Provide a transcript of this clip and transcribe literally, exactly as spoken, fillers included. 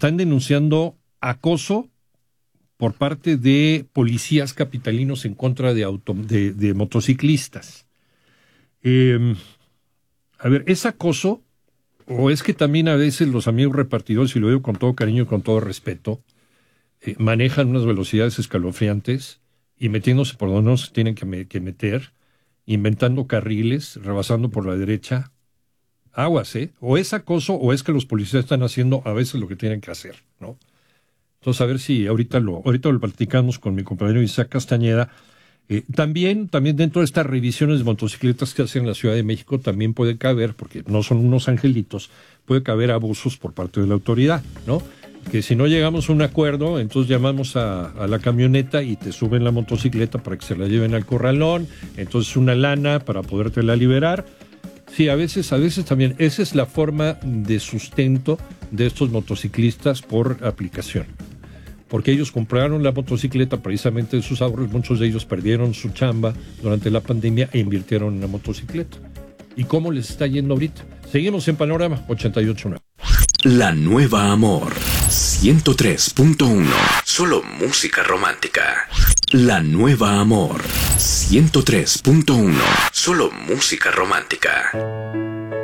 están denunciando acoso por parte de policías capitalinos en contra de, auto, de, de motociclistas. Eh, a ver, ¿es acoso o es que también a veces los amigos repartidores, y lo digo con todo cariño y con todo respeto, eh, manejan unas velocidades escalofriantes y metiéndose por donde no se tienen que, me, que meter, inventando carriles, rebasando por la derecha? Aguas, ¿eh? O es acoso o es que los policías están haciendo a veces lo que tienen que hacer, ¿no? Entonces, a ver si ahorita lo, ahorita lo platicamos con mi compañero Isaac Castañeda. Eh, también, también dentro de estas revisiones de motocicletas que hacen en la Ciudad de México también puede caber, porque no son unos angelitos, puede caber abusos por parte de la autoridad, ¿no? Que si no llegamos a un acuerdo, entonces llamamos a, a la camioneta y te suben la motocicleta para que se la lleven al corralón, entonces una lana para podértela liberar. Sí, a veces, a veces también, esa es la forma de sustento de estos motociclistas por aplicación. Porque ellos compraron la motocicleta precisamente de sus ahorros, muchos de ellos perdieron su chamba durante la pandemia e invirtieron en la motocicleta. ¿Y cómo les está yendo ahorita? Seguimos en Panorama ochenta y ocho punto nueve. La Nueva Amor ciento tres punto uno. Solo música romántica. La Nueva Amor ciento tres punto uno. Solo música romántica.